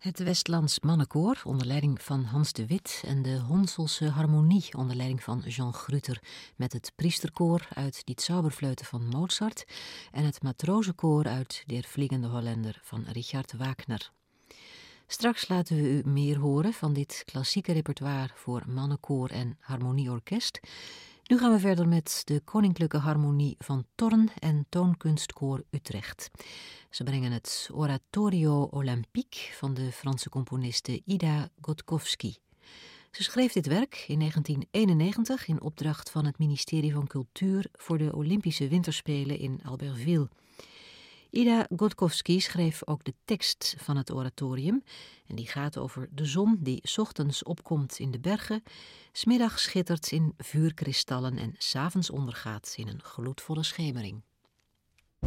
Het Westlands Mannenkoor onder leiding van Hans de Wit en de Honselse Harmonie onder leiding van Jean Gruter met het Priesterkoor uit Die Zauberflöte van Mozart en het Matrozenkoor uit Der Fliegende Holländer van Richard Wagner. Straks laten we u meer horen van dit klassieke repertoire voor mannenkoor en harmonieorkest. Nu gaan we verder met de Koninklijke Harmonie van Thorn en Toonkunstkoor Utrecht. Ze brengen het Oratorio Olympique van de Franse componiste Ida Gotkovsky. Ze schreef dit werk in 1991 in opdracht van het ministerie van Cultuur voor de Olympische Winterspelen in Albertville. Ida Gotkovsky schreef ook de tekst van het oratorium en die gaat over de zon die 's ochtends opkomt in de bergen, 's middags schittert in vuurkristallen en 's avonds ondergaat in een gloedvolle schemering.